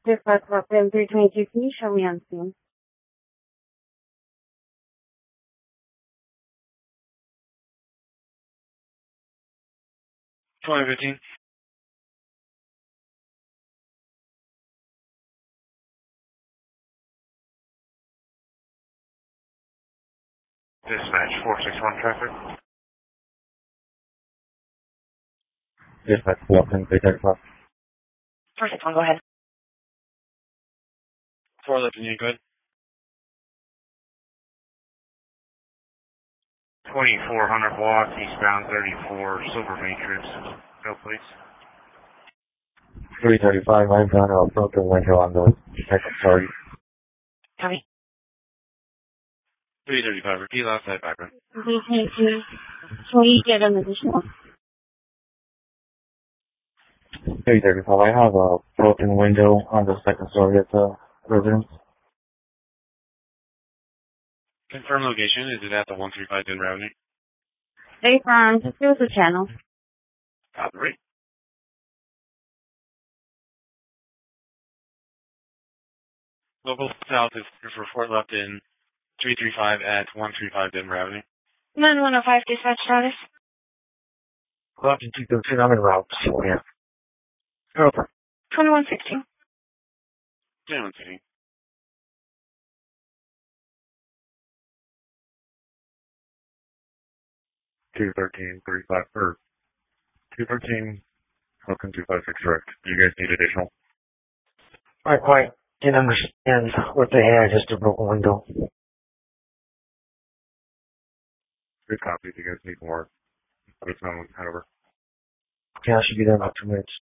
Dispatch for PM 322, can you show me on scene? 2015. Dispatch 461 traffic. Dispatch 435. 461, go ahead. 411, go ahead. 2400 watts, eastbound 34, Silver Matrix. Go, please. 335, I'm trying to approach the window on the second story. Copy. 335, repeat last side background. 322, can we get an additional? 335, I have a broken window on the second story at the residence. Confirm location. Is it at the 135 Denver Avenue? Stay firm, just give us a channel. Copy, right. Local south is report left in 335 at 135 Denver Avenue. 9105, dispatch status. Left in 213, I'm en route, so yeah. Over. 2116. 2116. 213, 35, or 213, Welcome 256 direct. Do you guys need additional? I quite didn't understand what they had, just a broken window. Good copy. If you guys need more, let us know when we head over. Yeah, I should be there in about 2 minutes.